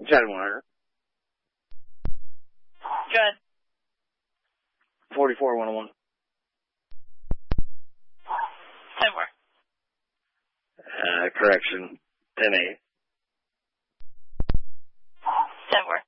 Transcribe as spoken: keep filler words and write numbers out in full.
ten one. Good. forty-four one oh one. ten four. Uh, correction. ten eight. ten four.